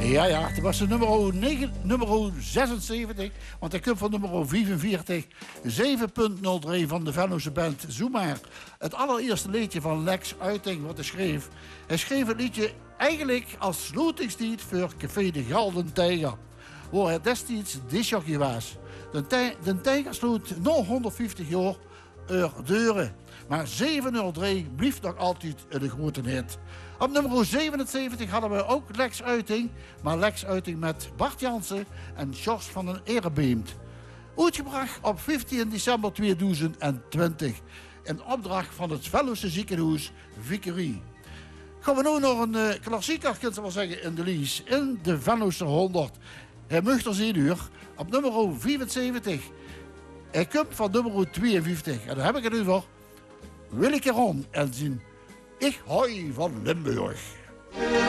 Ja, het was de nummer 76, want hij komt van nummer 45. 7.03 van de Venlose band Zoemaar. Het allereerste liedje van Lex Uiting wat hij schreef. Hij schreef het liedje eigenlijk als sluitingslied voor Café de Gouden Tijger, waar hij destijds disjockey was. De Tijger sloot nog 150 jaar deuren. Maar 703 blijft nog altijd een grote hit. Op nummer 77 hadden we ook Lex Uiting. Maar Lex Uiting met Bart Jansen en Jos van den Erebeemt. Uitgebracht op 15 december 2020. In opdracht van het Venlose ziekenhuis Vickerie. Gaan we nu nog een klassieker, kan ze wel zeggen, in de lies. In de Venlose 100. Hij mocht er 1 uur. Op nummer 75. Hij komt van nummer 52. En dan heb ik het over Willeke Ron en zijn Ik hou van Limburg.